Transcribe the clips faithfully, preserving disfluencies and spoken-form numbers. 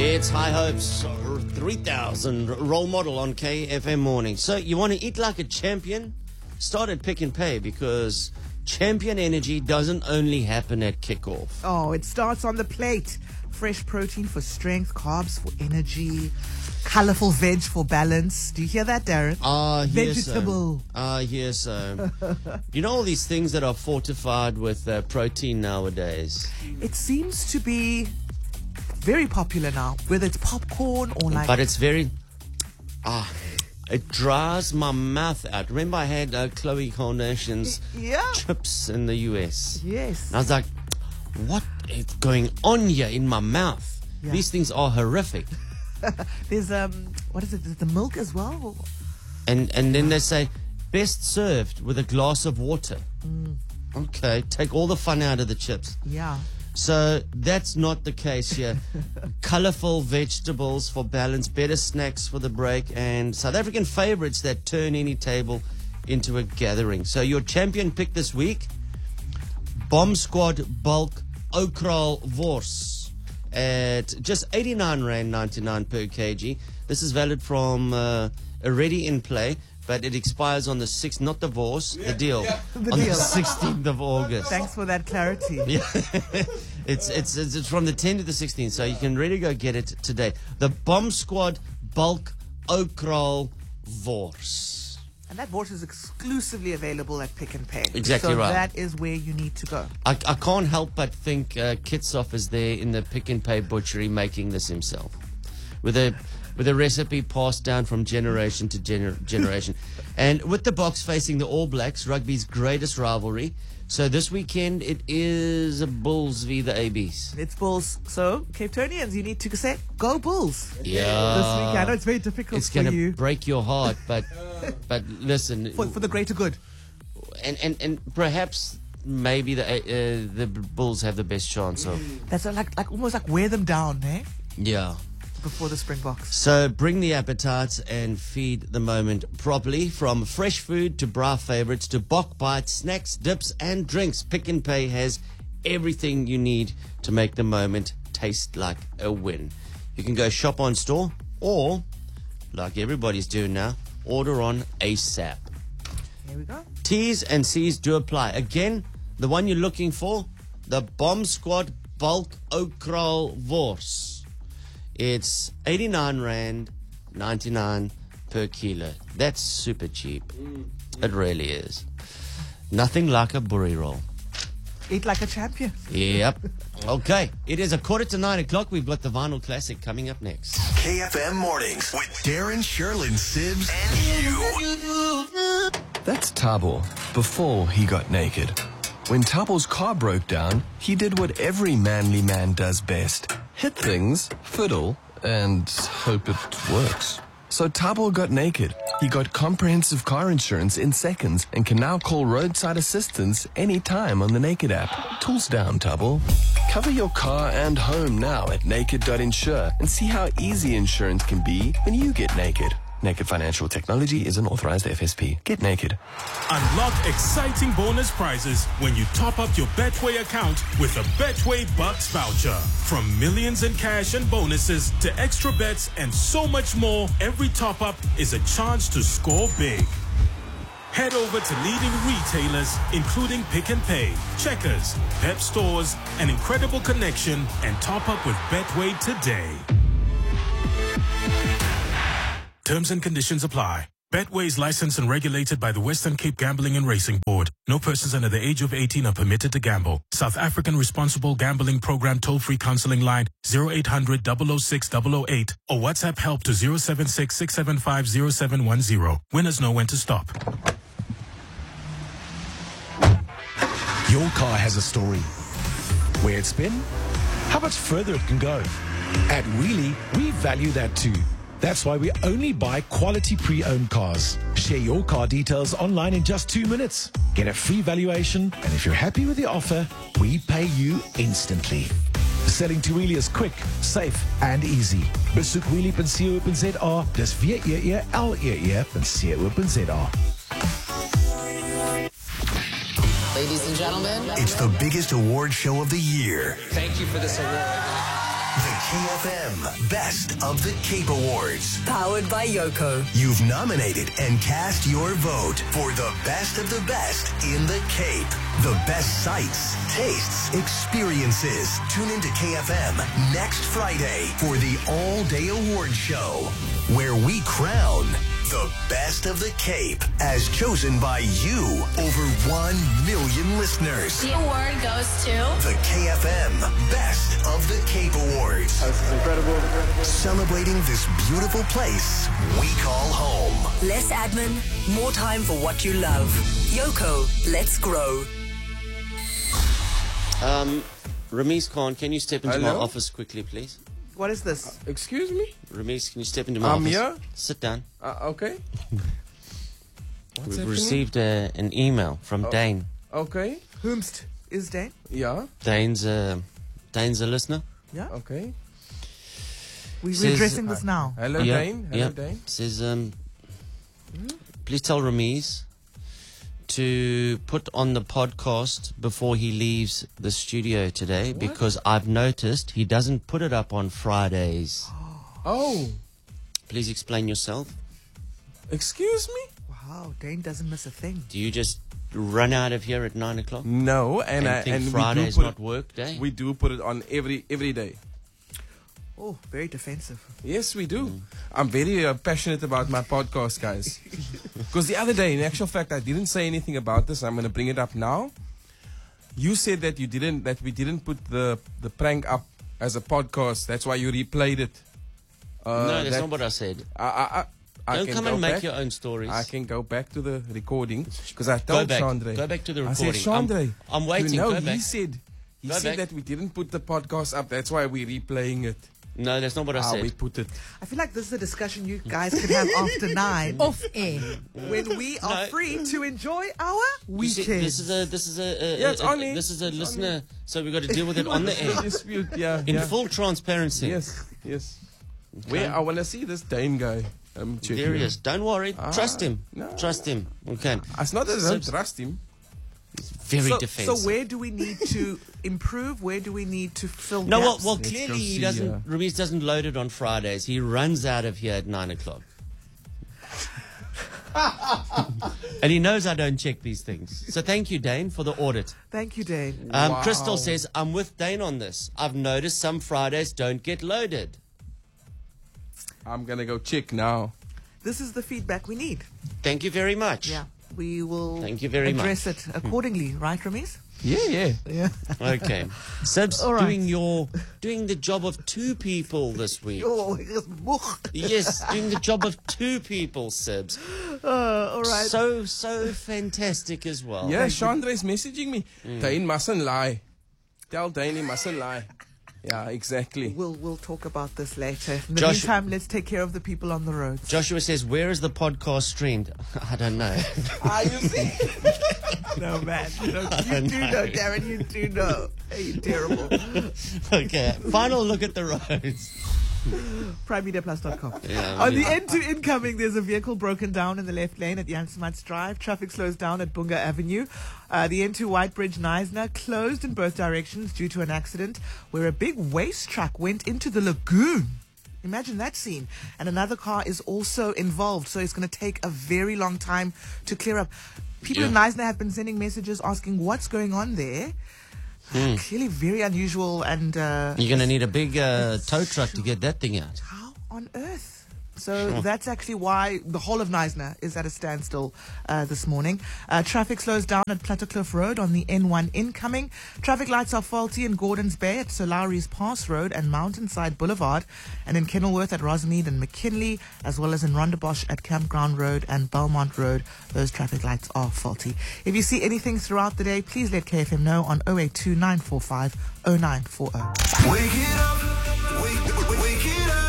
It's High Hopes three thousand role model on K F M Morning. So you want to eat like a champion? Start at Pick and Pay, because champion energy doesn't only happen at kickoff. Oh, it starts on the plate. Fresh protein for strength, carbs for energy, colorful veg for balance. Do you hear that, Darren? Ah, yes. Vegetable. Ah, yes. So. You know all these things that are fortified with uh, protein nowadays? It seems to be very popular now, whether it's popcorn or like... But it's very... Ah, it dries my mouth out. Remember I had uh, Khloe Kardashian's yeah. chips in the U S? Yes. And I was like, what is going on here in my mouth? Yeah. These things are horrific. There's, um, what is it, There's the milk as well? And and then they say, best served with a glass of water. Mm. Okay, take all the fun out of the chips. Yeah. So that's not the case here. Colorful vegetables for balance, better snacks for the break, and South African favorites that turn any table into a gathering. So your champion pick this week, Bomb Squad Bulk Okral Wors at just eighty-nine rand ninety-nine per kg. This is valid from uh, already in play, but it expires on the sixth, not the Wors, yeah, the deal, yeah. the on deal. the sixteenth of August. Thanks for that clarity. Yeah. it's, it's, it's, it's from the tenth to the sixteenth, so you can really go get it today. The Bomb Squad Bulk Okral Wors. And that Wors is exclusively available at Pick and Pay. Exactly so right. So that is where you need to go. I, I can't help but think uh, Kitsoff is there in the Pick and Pay butchery making this himself. With a with a recipe passed down from generation to gener- generation. And with the box facing the All Blacks, rugby's greatest rivalry. So this weekend it is Bulls v the A Bs. It's Bulls. So, Cape Townians, you need to say, go Bulls. Yeah. This weekend. I know it's very difficult it's for gonna you. It's going to break your heart, but but listen. For, for the greater good. And, and, and perhaps maybe the uh, the Bulls have the best chance of. That's like like almost like wear them down, eh? Yeah. Before the Springboks. So bring the appetites and feed the moment properly. From fresh food to bra favorites to bok bites, snacks, dips and drinks, Pick and Pay has everything you need to make the moment taste like a win. You can go shop on store or, like everybody's doing now, order on ASAP. Here we go. T's and C's do apply. Again, the one you're looking for, the Bomb Squad Bulk Okral Wors. It's eighty-nine rand ninety-nine per kilo. That's super cheap. Mm. It really is. Nothing like a burry roll. Eat like a champion. Yep. Okay. It is a quarter to nine o'clock. We've got the Vinyl Classic coming up next. K F M Mornings with Darren, Sherlyn, Sibs, and you. That's Tabo before he got naked. When Tabo's car broke down, he did what every manly man does best. Hit things, fiddle, and hope it works. So Tabo got naked. He got comprehensive car insurance in seconds and can now call roadside assistance anytime on the Naked app. Tools down, Tabo. Cover your car and home now at naked dot insure and see how easy insurance can be when you get naked. Naked Financial Technology is an authorized F S P. Get naked. Unlock exciting bonus prizes when you top up your Betway account with a Betway Bucks voucher. From millions in cash and bonuses to extra bets and so much more, every top up is a chance to score big. Head over to leading retailers, including Pick and Pay, Checkers, Pep Stores, and Incredible Connection, and top up with Betway today. Terms and conditions apply. Betway is licensed and regulated by the Western Cape Gambling and Racing Board. No persons under the age of eighteen are permitted to gamble. South African Responsible Gambling Program toll-free counseling line zero eight hundred, double oh six, double oh eight or WhatsApp help to zero seven six, six seven five, zero seven one zero. Winners know when to stop. Your car has a story. Where it's been, how much further it can go. At Wheelie, we value that too. That's why we only buy quality pre-owned cars. Share your car details online in just two minutes. Get a free valuation, and if you're happy with the offer, we pay you instantly. Selling to Wheelie is quick, safe, and easy. Besoek wheelie dot co dot za. Dis W E E L E E dot co dot za. Ladies and gentlemen, it's the biggest award show of the year. Thank you for this award. The K F M Best of the Cape Awards. Powered by Yoko. You've nominated and cast your vote for the best of the best in the Cape. The best sights, tastes, experiences. Tune into K F M next Friday for the all-day award show, where we crown the best of the Cape as chosen by you. Over one million listeners. The award goes to the K F M Best of the Cape Awards. This is incredible. Celebrating this beautiful place we call home. Less admin, more time for what you love. Yoko, let's grow. Um, Ramesh Khan, can you step into Hello? my office quickly, please? What is this? Excuse me? Ramesh, can you step into my I'm office? here. Sit down. Uh, okay. What's We've happening? received a, an email from Oh. Dane. Okay. Whomst is Dane? Yeah. Dane's a, Dane's a listener. Yeah? Okay. We, Says- we're addressing this now. Hello, yeah, Dane. Hello, yeah. Dane. Says, um, please tell Ramesh to put on the podcast before he leaves the studio today, because I've noticed he doesn't put it up on Fridays. Oh, Please explain yourself. excuse me? Wow, Dane doesn't miss a thing. Do you just run out of here at nine o'clock No, and, and, I, think and Friday we do is put not it, work day? we do put it on every every day. Oh, very defensive. Yes, we do. I'm very uh, passionate about my podcast, guys. Because the other day, in actual fact, I didn't say anything about this. I'm going to bring it up now. You said that you didn't, that we didn't put the the prank up as a podcast. That's why you replayed it. Uh, no, that's that- not what I said. I, I, I, I Don't can come go and make back. your own stories. I can go back to the recording because I Go told back. Chandre. Go back to the I recording. said, Chandre, I'm- I'm waiting. You know, Go he back. said, he Go said back. that we didn't put the podcast up. That's why we're replaying it. No, that's not what I Ah, said. we put it. I feel like this is a discussion you guys can have after nine. Off air. When we are No. free to enjoy our You see, weekend. this is a this is a, a, Yeah, it's a- on a- air. this is a It's on listener, so we've got to deal with it on the air Dispute, yeah. in yeah. full transparency. Yes, yes. Where I want to see this Dane guy. Um, check There he him. is. Don't worry. Ah, Trust him. no. Trust him. Okay. It's not that I So- don't trust him. Very so, defensive. so where do we need to improve? Where do we need to fill no, well, gaps? well Let's clearly go he see, doesn't. uh, Ramesh doesn't load it on Fridays. He runs out of here at nine o'clock. And he knows I don't check these things. So thank you, Dane, for the audit. Thank you, Dane. Um, Wow. Crystal says, I'm with Dane on this. I've noticed some Fridays don't get loaded. I'm going to go check now. This is the feedback we need. Thank you very much. Yeah. We will Thank you very address it accordingly, right, Ramesh? Yeah, yeah. Yeah. Okay. Sibs, All right. doing your doing the job of two people this week. Oh, yes, moch. Yes, doing the job of two people, Sibs. Uh, all right. So so fantastic as well. Yeah, Chandre's messaging me. Mm. Dane mustn't lie. Tell Dane he mustn't lie. Yeah, exactly. We'll we'll talk about this later. In the Josh- meantime, let's take care of the people on the roads. Joshua says, where is the podcast streamed? I don't know. Ah, you see? No, man. You, know, you do know, Darren. You do know. Hey, you're terrible. Okay, final look at the roads. prime media plus dot com. Yeah, On the yeah. end to incoming, there's a vehicle broken down in the left lane at Jan Smuts Drive. Traffic slows down at Bunga Avenue. Uh, the N two Whitebridge Neisner closed in both directions due to an accident where a big waste truck went into the lagoon. Imagine that scene. And another car is also involved, so it's going to take a very long time to clear up. People in Yeah. Neisner have been sending messages asking what's going on there. Clearly very unusual and... Uh, You're going to need a big uh, tow truck to get that thing out. how on earth? So that's actually why the whole of Neisner is at a standstill uh, this morning. Uh, traffic slows down at Plattercliff Road on the N one incoming. Traffic lights are faulty in Gordons Bay at Solari's Pass Road and Mountainside Boulevard, and in Kenilworth at Rosemead and McKinley, as well as in Rondebosch at Campground Road and Belmont Road. Those traffic lights are faulty. If you see anything throughout the day, please let K F M know on oh eight two nine four five oh nine four oh. Wake it up. Wake, wake, wake it up.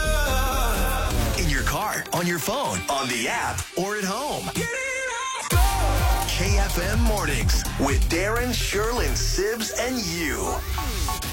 In your car, on your phone, on the app, or at home. Get it up. K F M Mornings with Darren, Sherlin, Sibs, and you.